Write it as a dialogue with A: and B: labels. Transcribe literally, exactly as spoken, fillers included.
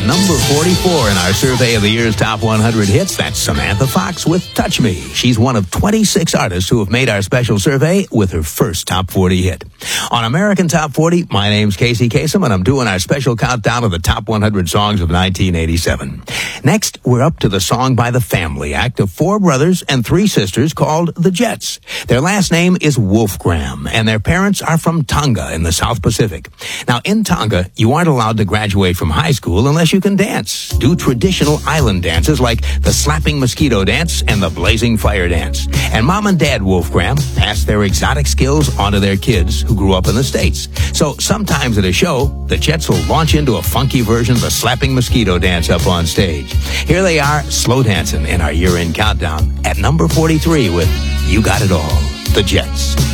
A: number forty-four in our survey of the year's top one hundred hits. That's Samantha Fox with Touch Me. She's one of twenty-six artists who have made our special survey with her first top forty hit. On American Top forty, my name's Casey Kasem, and I'm doing our special countdown of the top one hundred songs of nineteen eighty-seven. Next, we're up to the song by the Family Act of four brothers and three sisters called the Jets. Their last name is Wolfgram, and their parents are from Tonga in the South Pacific. Now, in Tonga, you aren't allowed to graduate from high school unless you can dance. Do traditional island dances like the slapping mosquito dance and the blazing fire dance. And Mom and Dad Wolfgram passed their exotic skills onto their kids who grew up in the States. So sometimes at a show, the Jets will launch into a funky version of the slapping mosquito dance up on stage. Here they are, slow dancing in our year-end countdown at number forty-three with You Got It All, the Jets.